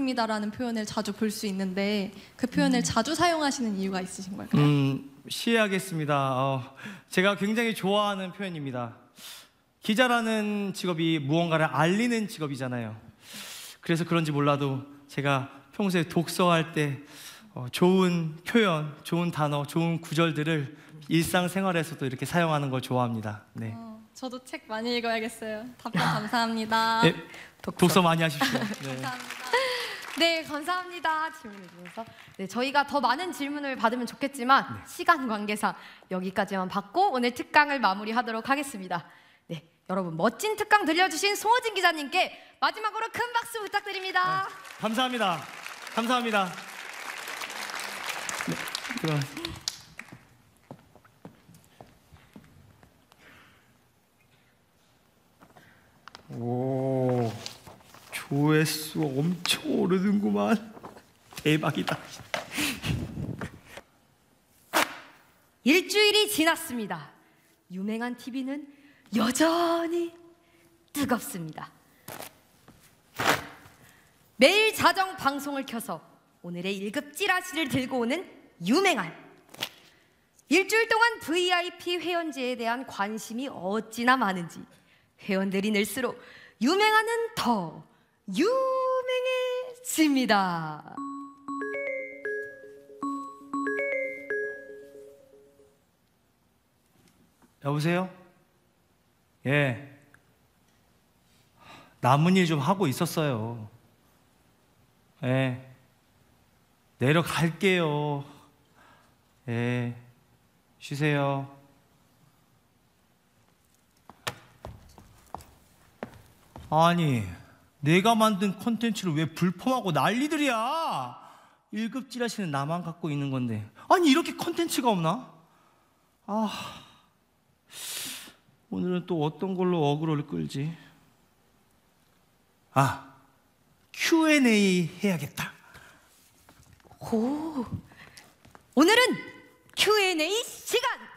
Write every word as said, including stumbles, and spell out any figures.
기쁨이다라는 표현을 자주 볼 수 있는데 그 표현을 음. 자주 사용하시는 이유가 있으신 걸까요? 음, 시해하겠습니다. 어, 제가 굉장히 좋아하는 표현입니다. 기자라는 직업이 무언가를 알리는 직업이잖아요. 그래서 그런지 몰라도 제가 평소에 독서할 때 어, 좋은 표현, 좋은 단어, 좋은 구절들을 일상생활에서도 이렇게 사용하는 걸 좋아합니다. 네. 어, 저도 책 많이 읽어야겠어요. 답변 감사합니다. 네, 독서. 독서 많이 하십시오. 네. 감사합니다. 네, 감사합니다. 질문해 주셔서. 네, 저희가 더 많은 질문을 받으면 좋겠지만 네. 시간 관계상 여기까지만 받고 오늘 특강을 마무리하도록 하겠습니다. 네, 여러분 멋진 특강 들려주신 송호진 기자님께 마지막으로 큰 박수 부탁드립니다. 네, 감사합니다. 감사합니다. 네, 그럼. 오, 조회수 엄청 오르는구만. 대박이다. 일주일이 지났습니다. 유명한 티비는 여전히 뜨겁습니다. 매일 자정 방송을 켜서 오늘의 일 급 찌라시를 들고 오는 유명한. 일주일 동안 브이아이피 회원제에 대한 관심이 어찌나 많은지 회원들이 늘수록 유명한은 더 유명해집니다. 여보세요? 예. 남은 일 좀 하고 있었어요. 예. 내려갈게요. 예. 쉬세요. 아니, 내가 만든 콘텐츠를 왜 불펌하고 난리들이야? 일 급 찌라시는 나만 갖고 있는 건데. 아니, 이렇게 콘텐츠가 없나? 아, 오늘은 또 어떤 걸로 어그로를 끌지? 아, 큐 앤 에이 해야겠다. 오, 오늘은 큐 앤 에이 시간!